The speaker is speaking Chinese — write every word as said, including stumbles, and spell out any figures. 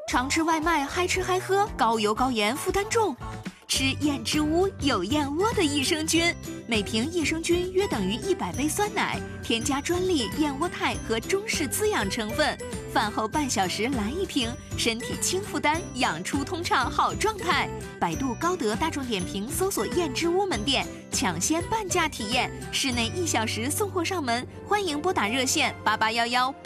常吃外卖，嗨吃嗨喝，高油高盐，负担重。吃燕之屋有燕窝的益生菌，每瓶益生菌约等于一百杯酸奶，添加专利燕窝肽和中式滋养成分。饭后半小时来一瓶，身体轻负担，养出通畅好状态。百度、高德、大众点评搜索燕之屋门店，抢先半价体验，室内一小时送货上门。欢迎拨打热线八八幺幺。